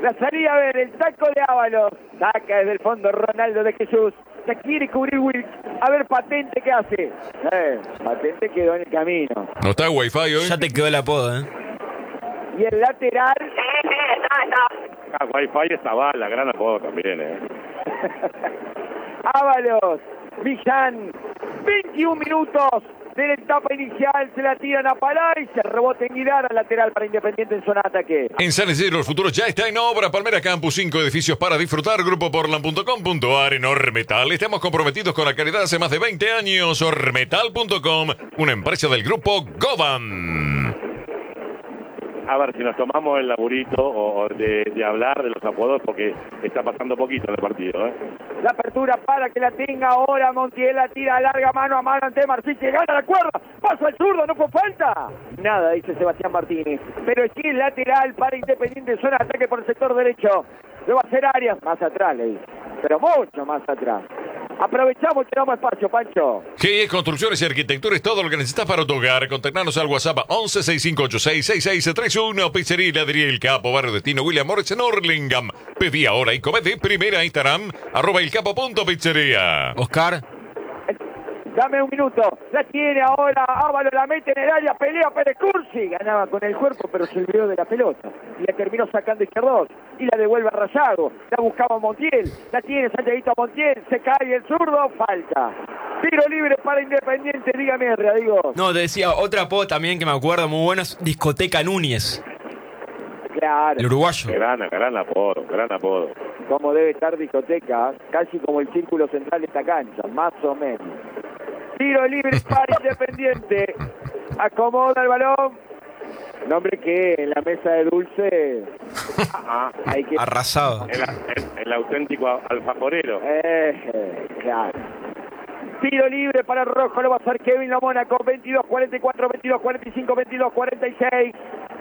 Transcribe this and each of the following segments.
La salida a ver, el taco de Ábalos. Saca desde el fondo Ronaldo de Jesús. Se quiere cubrir Wilks. A ver, Patente, ¿qué hace? Patente quedó en el camino. No está Wi-Fi hoy. Ya te quedó el apodo, ¿eh? Y el lateral. Sí, está. Wi-Fi estaba, la gran apodo también, Ábalos, Millán, 21 minutos de la etapa inicial, se la tiran a Palay, se rebote en Guidara, lateral para Independiente en zona de ataque. En San Isidro el futuro ya está en obra. Palmera Campus, 5 edificios para disfrutar. Grupoportland.com.ar en Ormetal. Estamos comprometidos con la calidad hace más de 20 años. Ormetal.com, una empresa del grupo Govan. A ver si nos tomamos el laburito de hablar de los apodos, porque está pasando poquito en el partido, La apertura para que la tenga ahora Montiel, la tira larga mano a mano ante Marchiche, gana la cuerda, pasa al zurdo, no fue falta. Nada, dice Sebastián Martínez, pero sí es lateral para Independiente, zona de ataque por el sector derecho. Lo va a hacer Arias, más atrás le dice, pero mucho más atrás. Aprovechamos y tenemos espacio, Pancho. GIE Construcciones y Arquitectura es todo lo que necesitas para tu hogar. Contactanos al WhatsApp 11 6586 6631. Pizzería y Heladería El Capo, Barrio Destino William Morris en Hurlingham. Pedí ahora y come de primera. Instagram @elcapo.pizzería. Oscar. Dame un minuto, la tiene ahora, Ábalos la mete en el área, pelea Pérez Cursi, ganaba con el cuerpo pero se olvidó de la pelota y la terminó sacando Izquierdos y la devuelve a Rayado, la buscaba Montiel, la tiene Santiaguito Montiel, se cae el zurdo, falta. Tiro libre para Independiente, dígame, Diego. No, te decía, otra apodo también que me acuerdo muy bueno es Discoteca Núñez. Claro. El uruguayo. Gran apodo, gran apodo. Como debe estar Discoteca, casi como el círculo central de esta cancha, más o menos. Tiro libre para Independiente. Acomoda el balón. Nombre que en la mesa de Dulce hay que... Arrasado. El auténtico alfajorero. Claro. Tiro libre para el rojo, lo va a hacer Kevin Lo Mónaco. 22-44, 22-45, 22-46.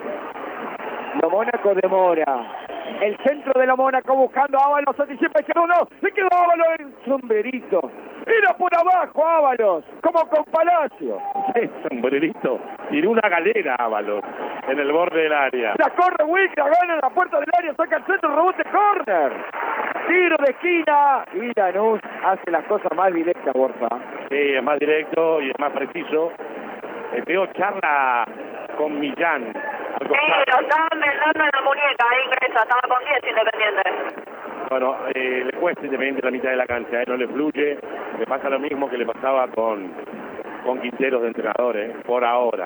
Lo Mónaco demora. El centro de Lo Mónaco buscando a Ábalos, anticipa el segundo, se quedó Ábalos en sombrerito. Era por abajo Ábalos, como con Palacio. Sombrerito, tiró una galera Ábalos en el borde del área. La corre Wick, la gana en la puerta del área, saca el centro, rebote, córner. Tiro de esquina y Lanús hace las cosas más directas, Borja. Sí, es más directo y es más preciso. Veo charla con Millán. Sí, lo estaban besando en la muñeca, ahí ingresa, estaba con 10 Independiente. Bueno, le cuesta Independiente la mitad de la cancha, no le fluye. Le pasa lo mismo que le pasaba con Quinteros de entrenadores, por ahora.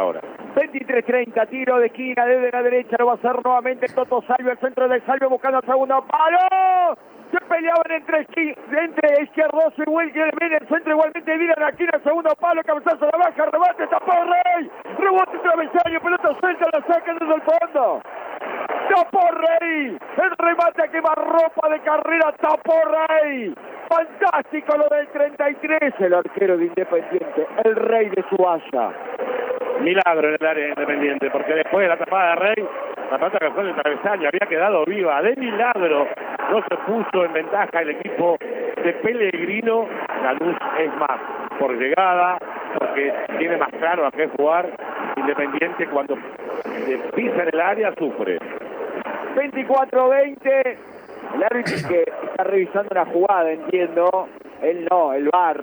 23-30, tiro de esquina desde la derecha, lo va a hacer nuevamente Toto Salvio, el centro del Salvio buscando el segundo palo. Se peleaban entre Izquierdos y Wilker, viene el centro igualmente, Dylan aquí en el segundo palo, cabezazo a la baja, rebate, tapó Rey, rebote travesaño, pelota suelta, la saca desde el fondo. Tapó Rey, el remate a quemarropa de carrera, tapó Rey. Fantástico lo del 33, el arquero de Independiente, el Rey de Suaya. Milagro en el área de Independiente, porque después de la tapada de Rey, la pelota que fue en el travesaño había quedado viva. De milagro no se puso en ventaja el equipo de Pellegrino. Lanús es más por llegada, porque tiene más claro a qué jugar. Independiente cuando pisa en el área sufre. 24-20. El árbitro que está revisando una jugada, entiendo. Él no, el VAR.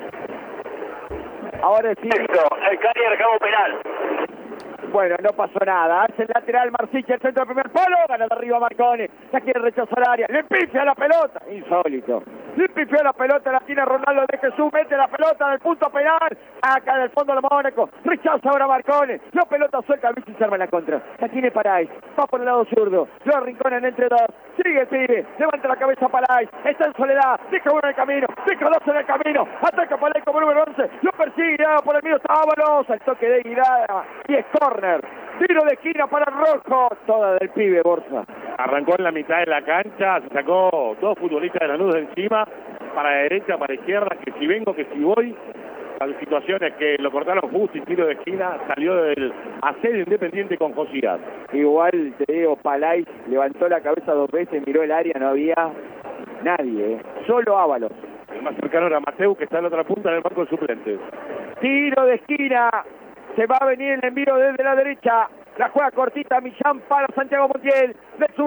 Ahora sí. El Cali reclamo penal. Bueno, no pasó nada. Hace el lateral Marsiche, el centro del primer palo. Gana de arriba Marcone. Ya quiere rechazar el área. Le pifia la pelota. Insólito. Le pifió la pelota. La tiene Ronaldo de Jesús. Mete la pelota del punto penal. Acá del fondo de Mónaco. Rechaza ahora Marcone. La pelota suelta. Vichy se arma en la contra. La tiene Parais. Va por el lado zurdo. Lo arrinconan entre dos. Sigue. Levanta la cabeza Parais. Está en soledad. Deja uno en el camino. Deja dos en el camino. Ataca Parais como número 11. Lo persigue. Por el medio está Ábalos. Al toque de Guirada. Y es corner. Tiro de esquina para el rojo. Toda del pibe, Borja. Arrancó en la mitad de la cancha. Se sacó dos futbolistas de Lanús de encima. Para la derecha, para la izquierda. Que si vengo, que si voy. Las situaciones que lo cortaron justo y tiro de esquina. Salió del asedio Independiente con Josías. Igual, te digo, Palais levantó la cabeza dos veces. Miró el área. No había nadie. Solo Ábalos. El más cercano era Mateu, que está en la otra punta en el banco de suplentes. Tiro de esquina. Se va a venir el envío desde la derecha. La juega cortita Millán para Santiago Montiel.